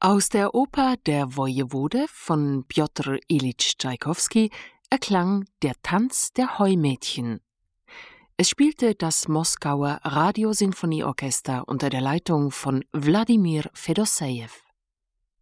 Aus der Oper Der Wojewode von Pjotr Ilyitsch Tschaikowski erklang Der Tanz der Heumädchen. Es spielte das Moskauer Radiosinfonieorchester unter der Leitung von Wladimir Fedossejew.